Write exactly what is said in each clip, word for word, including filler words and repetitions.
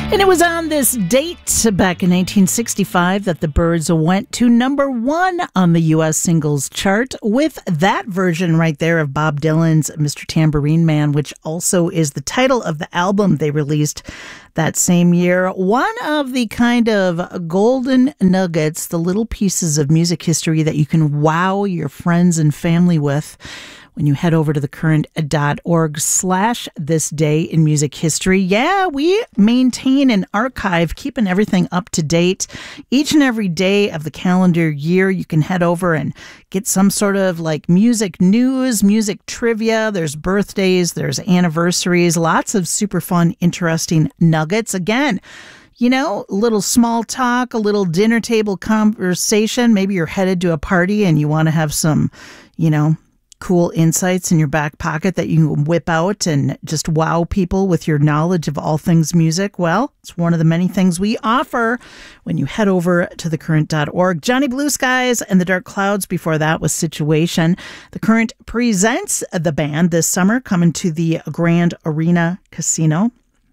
And it was on this date back in nineteen sixty-five that the Byrds went to number one on the U S singles chart with that version right there of Bob Dylan's Mister Tambourine Man, which also is the title of the album they released that same year. One of the kind of golden nuggets, the little pieces of music history that you can wow your friends and family with when you head over to thecurrent.org slash this day in music history. Yeah, we maintain an archive, keeping everything up to date. Each and every day of the calendar year, you can head over and get some sort of like music news, music trivia. There's birthdays, there's anniversaries, lots of super fun, interesting nuggets. Again, you know, a little small talk, a little dinner table conversation. Maybe you're headed to a party and you want to have some, you know, cool insights in your back pocket that you can whip out and just wow people with your knowledge of all things music. Well, it's one of the many things we offer when you head over to thecurrent dot org. Johnny Blue Skies and the Dark Clouds before that was Situation. The Current presents the band this summer, coming to the Grand Arena Casino.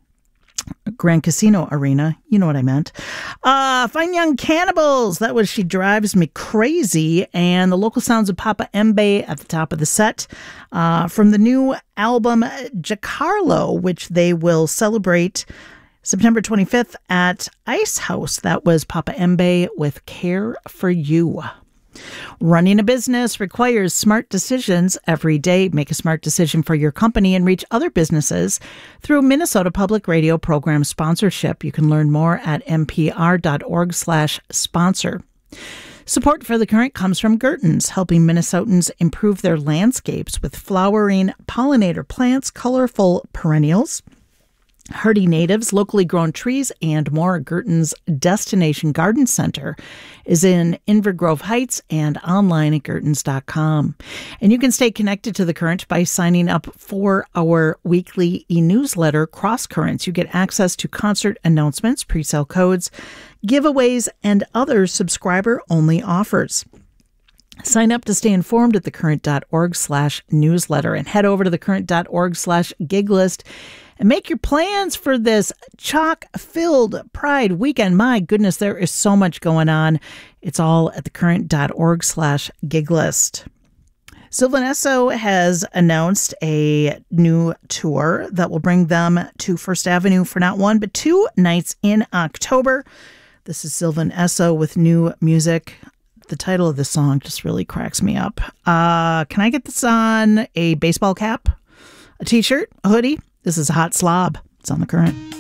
Grand Casino Arena. You know what I meant. Uh, Fine Young Cannibals. That was She Drives Me Crazy. And the local sounds of Papa Embe at the top of the set. Uh, from the new album Giacarlo, which they will celebrate September twenty-fifth at Ice House. That was Papa Embe with Care for You. Running a business requires smart decisions every day. Make a smart decision for your company and reach other businesses through Minnesota Public Radio program sponsorship. You can learn more at npr.org slash sponsor. Support for The Current comes from Gertens, helping Minnesotans improve their landscapes with flowering pollinator plants, colorful perennials, hardy natives, locally grown trees, and more. Gertens Destination Garden Center is in Inver Grove Heights and online at gertens dot com. And you can stay connected to The Current by signing up for our weekly e-newsletter, Cross Currents. You get access to concert announcements, pre-sale codes, giveaways, and other subscriber-only offers. Sign up to stay informed at thecurrent.org slash newsletter and head over to thecurrent.org slash gig list and make your plans for this chock-filled Pride weekend. My goodness, there is so much going on. It's all at thecurrent.org slash gig list. Sylvan Esso has announced a new tour that will bring them to First Avenue for not one, but two nights in October. This is Sylvan Esso with new music. The title of the song just really cracks me up. Uh, can I get this on a baseball cap, a t-shirt, a hoodie? This is a Hot Slob. It's on The Current.